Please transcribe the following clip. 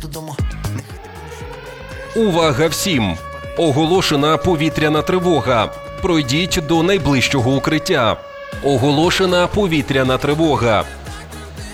додому. Увага всім! Оголошена повітряна тривога. Пройдіть до найближчого укриття. Оголошена повітряна тривога.